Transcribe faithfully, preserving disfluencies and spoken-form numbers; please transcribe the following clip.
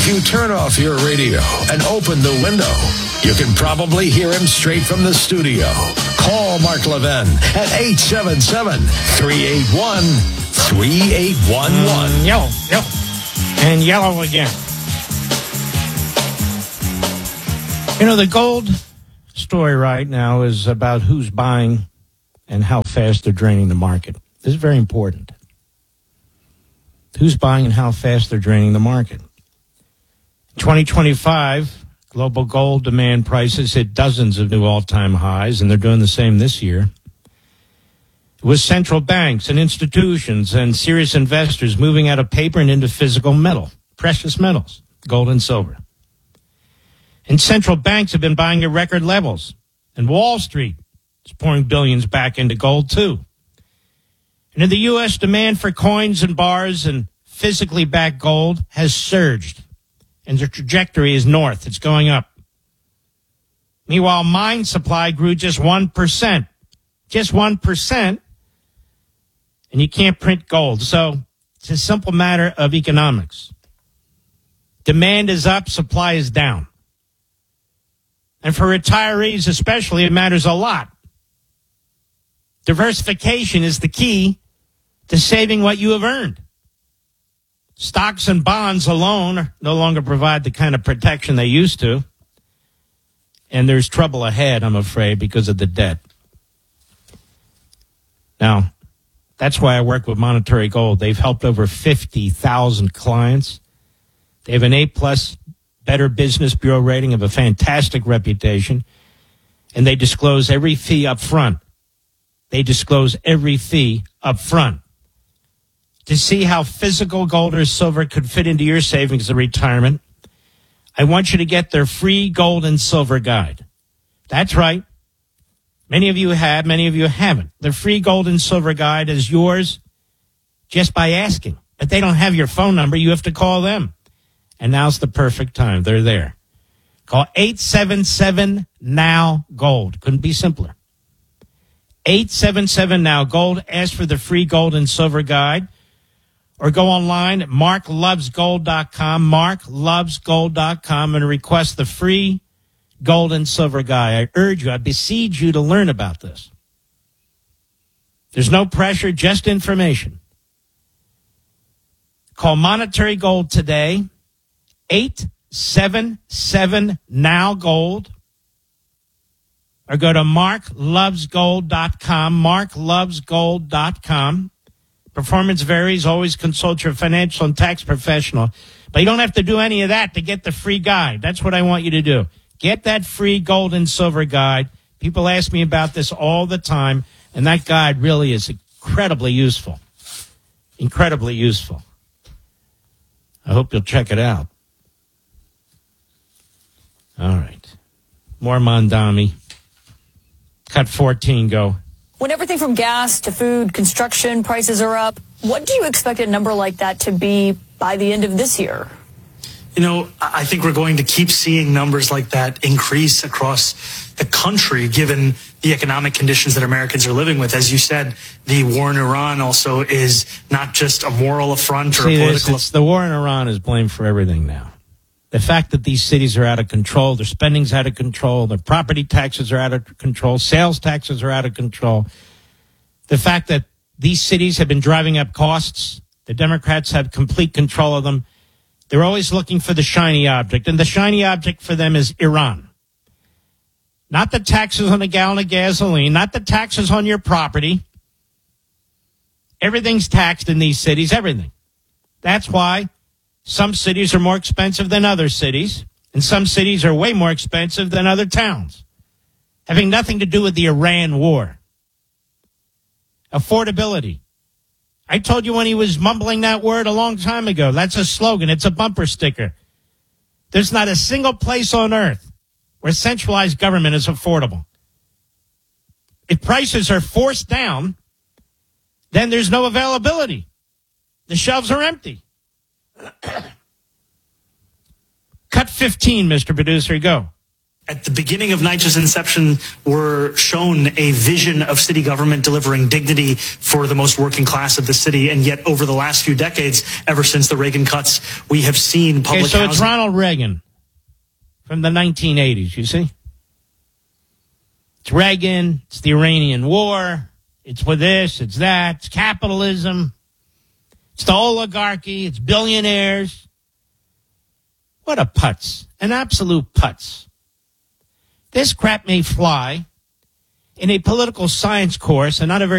If you turn off your radio and open the window, you can probably hear him straight from the studio. Call Mark Levin at eight seven seven, three eight one, three eight one one. Mm, yellow, yellow, and yellow again. You know, the gold story right now is about who's buying and how fast they're draining the market. This is very important. Who's buying and how fast they're draining the market. twenty twenty-five, global gold demand prices hit dozens of new all-time highs, and they're doing the same this year. It was central banks and institutions and serious investors moving out of paper and into physical metal, precious metals, gold and silver. And central banks have been buying at record levels. And Wall Street is pouring billions back into gold, too. And in the U S, demand for coins and bars and physically backed gold has surged. And the trajectory is north. It's going up. Meanwhile, mine supply grew just one percent. Just one percent. And you can't print gold. So it's a simple matter of economics. Demand is up, supply is down. And for retirees especially, it matters a lot. Diversification is the key to saving what you have earned. Stocks and bonds alone no longer provide the kind of protection they used to. And there's trouble ahead, I'm afraid, because of the debt. Now, that's why I work with Monetary Gold. They've helped over fifty thousand clients. They have an A-plus Better Business Bureau rating of a fantastic reputation. And they disclose every fee up front. They disclose every fee up front. To see how physical gold or silver could fit into your savings and retirement, I want you to get their free gold and silver guide. That's right. Many of you have, many of you haven't. The free gold and silver guide is yours just by asking. But they don't have your phone number. You have to call them. And now's the perfect time. They're there. Call eight seven seven, N O W, GOLD. Couldn't be simpler. eight seven seven, N O W, GOLD. Ask for the free gold and silver guide. Or go online at mark loves gold dot com, mark loves gold dot com, and request the free gold and silver guide. I urge you, I beseech you to learn about this. There's no pressure, just information. Call Monetary Gold today, eight seven seven, N O W, GOLD. Or go to mark loves gold dot com, mark loves gold dot com. Performance varies. Always consult your financial and tax professional. But you don't have to do any of that to get the free guide. That's what I want you to do. Get that free gold and silver guide. People ask me about this all the time, and that guide really is incredibly useful. Incredibly useful. I hope you'll check it out. All right. More Mondami. Cut fourteen, go. When everything from gas to food, construction prices are up, what do you expect a number like that to be by the end of this year? You know, I think we're going to keep seeing numbers like that increase across the country, given the economic conditions that Americans are living with. As you said, the war in Iran also is not just a moral affront or See, a political... This, the war in Iran is blamed for everything now. The fact that these cities are out of control, their spending's out of control, their property taxes are out of control, sales taxes are out of control. The fact that these cities have been driving up costs, the Democrats have complete control of them. They're always looking for the shiny object, and the shiny object for them is Iran. Not the taxes on a gallon of gasoline, not the taxes on your property. Everything's taxed in these cities, everything. That's why some cities are more expensive than other cities, and some cities are way more expensive than other towns, having nothing to do with the Iran war. Affordability. I told you when he was mumbling that word a long time ago, that's a slogan. It's a bumper sticker. There's not a single place on earth where centralized government is affordable. If prices are forced down, then there's no availability. The shelves are empty. Cut fifteen, Mister Producer, go. at the beginning of NYCHA's inception, were shown a vision of city government delivering dignity for the most working class of the city. And yet over the last few decades, ever since the Reagan cuts, we have seen public okay, so housing. it's Ronald Reagan from the nineteen eighties, you see? It's Reagan, it's the Iranian War, it's with this, it's that, it's capitalism, it's the oligarchy, it's billionaires. What a putz, an absolute putz. This crap may fly in a political science course, and not a very